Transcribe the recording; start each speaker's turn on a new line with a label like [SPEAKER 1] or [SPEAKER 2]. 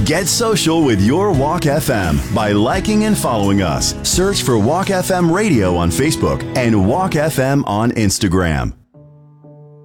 [SPEAKER 1] Get social with your Walk FM by liking and following us. Search for Walk FM Radio on Facebook and Walk FM on Instagram.